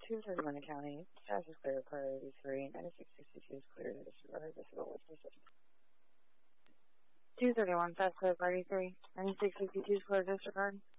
231 County. Status is clear. Priority 3. 9662 is clear to disregard. Disable with precision. 231, status clear. Priority 3. 9662 is clear to disregard.